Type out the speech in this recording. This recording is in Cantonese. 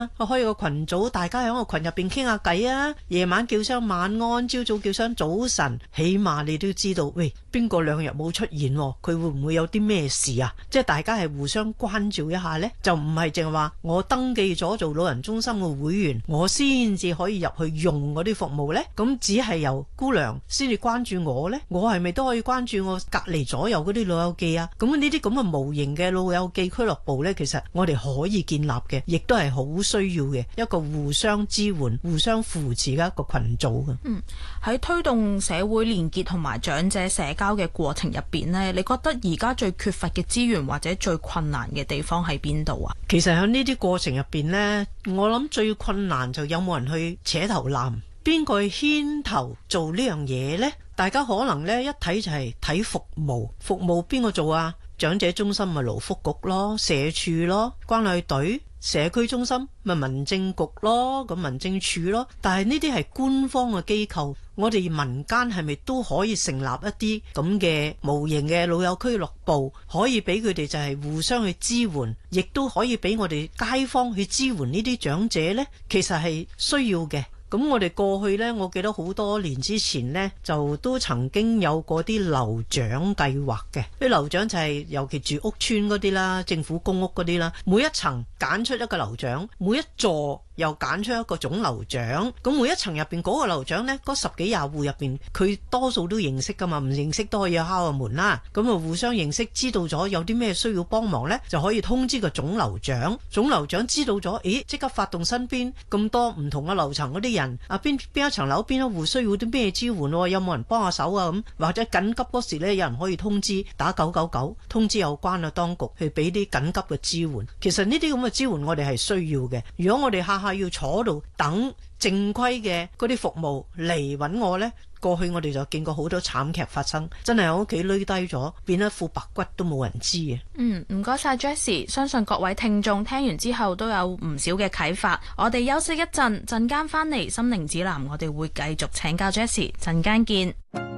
開個群組，大家喺個群入邊傾下偈啊，夜晚叫聲晚安，朝早叫聲早晨，起碼你都知道，喂，邊個2日冇出現，佢會唔會有啲咩事啊？即係大家係互相關照一下呢，就唔係淨係話我登記咗做老人中心嘅會員，我先至可以入去用嗰啲服務呢。咁只係由姑娘先至關注我呢，我係咪都可以關注我隔離左右嗰啲老友記啊？咁呢啲咁嘅無形嘅老友記俱樂部呢，其實我哋可以建立嘅，亦都係好需要嘅一個互相支援、互相扶持嘅一個群組嘅。 喺推動社會連結同埋長者社交嘅過程入邊呢，你覺得而家最缺乏嘅資源或者最困難嘅地方喺邊度啊？ 其實喺呢啲過程入邊呢，我諗最困難就有冇人去扯頭纜，邊個去牽頭做呢樣嘢呢？大家可能呢一睇就係睇服務，服務邊個做啊？長者中心咪勞福局咯，社署咯，關愛隊。社區中心咪民政局咯，咁民政處咯。但係呢啲係官方嘅機構，我哋民間係咪都可以成立一啲咁嘅無形嘅老友俱樂部，可以俾佢哋就係互相去支援，亦都可以俾我哋街坊去支援呢啲長者呢？其實係需要嘅。咁我哋過去呢，我記得好多年之前呢，就都曾經有過啲樓長計劃嘅。啲樓長就係尤其住屋邨嗰啲啦，政府公屋嗰啲啦，每一層揀出一個樓長，每一座又揀出一個總樓長。咁每一層入邊嗰個樓長呢，嗰10幾20戶入邊，佢多數都認識噶嘛，唔認識都可以敲下門啦。咁啊互相認識，知道咗有啲咩需要幫忙呢，就可以通知個總樓長。總樓長知道咗，咦，即刻發動身邊咁多唔同嘅樓層嗰啲人。啊，邊一層樓邊一戶需要啲咩支援喎？有冇人幫下手啊？咁或者緊急嗰時呢，有人可以通知打999通知有關嘅當局去俾啲緊急嘅支援。其實呢啲咁嘅支援我哋係需要嘅。如果我哋下下要坐度等正規嘅嗰啲服務嚟揾我呢，過去我哋就見過好多慘劇發生，真係喺屋企累低咗，變一副白骨都冇人知嘅。 唔該晒 Jessie， 相信各位聽眾聽完之後都有唔少嘅啟發。我哋休息一陣，陣間翻嚟心靈指南，我哋會繼續請教 Jessie， 陣間見。